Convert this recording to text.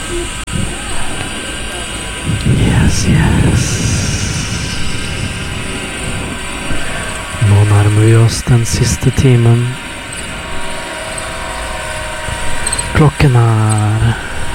Yes, yes. Nå nærmer vi oss den siste timen. Klokken er